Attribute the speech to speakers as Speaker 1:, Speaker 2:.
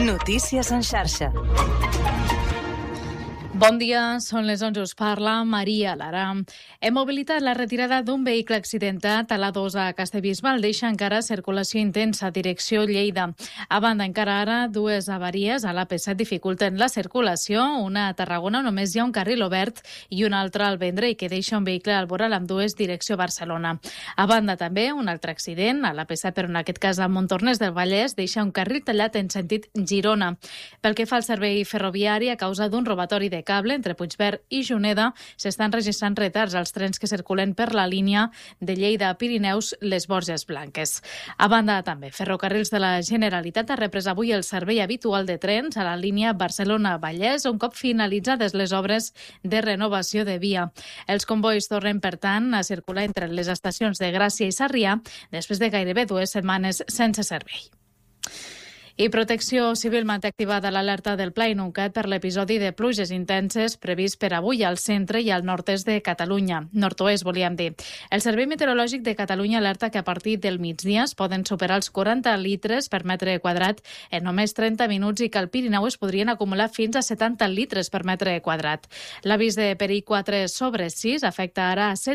Speaker 1: Notícies en xarxa.
Speaker 2: Bon dia, són les 11, us parla Maria Lara. Hem mobilitat la retirada d'un vehicle accidentat a l'A2 a Castellbisbal. Deixa encara circulació intensa, direcció Lleida. A banda, encara ara, dues avaries a l'AP7 dificulten la circulació. Una a Tarragona, només hi ha un carril obert, i una altra al Vendrell, que deixa un vehicle al voral amb dues direcció Barcelona. A banda, també, un altre accident a l'AP7, però en aquest cas a Montornès del Vallès, deixa un carril tallat en sentit Girona. Pel que fa al servei ferroviari, a causa d'un robatori de cable entre Puigverd i Juneda, s'estan registrant retards als trens que circulen per la línia de Lleida a Pirineus, les Borges Blanques. A banda, també, Ferrocarrils de la Generalitat ha reprès avui el servei habitual de trens a la línia Barcelona-Vallès, un cop finalitzades les obres de renovació de via. Els convois tornen, per tant, a circular entre les estacions de Gràcia i Sarrià després de gairebé 2 setmanes sense servei. I Protecció Civil manté activada l'alerta del Pla Inuncat per l'episodi de pluges intenses previst per avui al centre i al nord-est de Catalunya. Nord-oest, volíem dir. El Servei Meteorològic de Catalunya alerta que a partir del migdia es poden superar els 40 litres per metre quadrat en només 30 minuts i que al Pirineu es podrien acumular fins a 70 litres per metre quadrat. L'avís de perill 4/6 afecta ara a 7